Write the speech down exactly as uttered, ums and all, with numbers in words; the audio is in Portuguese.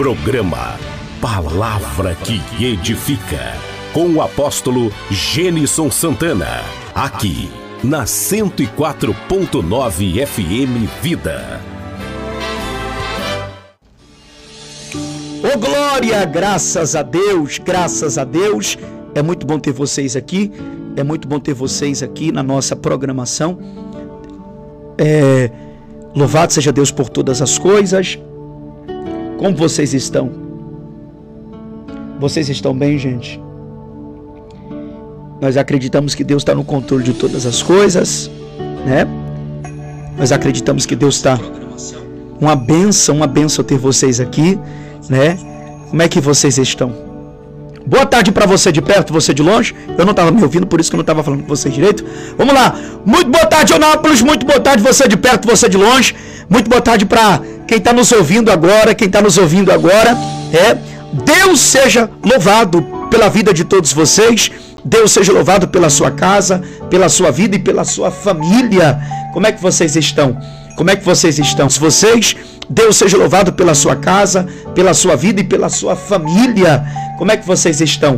Programa Palavra que Edifica, com o apóstolo Gênison Santana, aqui na cento e quatro ponto nove F M Vida. Ô glória, graças a Deus, graças a Deus. É muito bom ter vocês aqui, é muito bom ter vocês aqui na nossa programação. É, louvado seja Deus por todas as coisas. Como vocês estão? Vocês estão bem, gente? Nós acreditamos que Deus está no controle de todas as coisas, né? Nós acreditamos que Deus está... Uma bênção, uma bênção ter vocês aqui, né? Como é que vocês estão? Boa tarde para você de perto, você de longe. Eu não estava me ouvindo, por isso que eu não estava falando com vocês direito. Vamos lá. Muito boa tarde, Eunápolis. Muito boa tarde, você de perto, você de longe. Muito boa tarde para quem está nos ouvindo agora, quem está nos ouvindo agora. É, Deus seja louvado pela vida de todos vocês. Deus seja louvado pela sua casa, pela sua vida e pela sua família. Como é que vocês estão? Como é que vocês estão? Se vocês, Deus seja louvado pela sua casa, pela sua vida e pela sua família. Como é que vocês estão?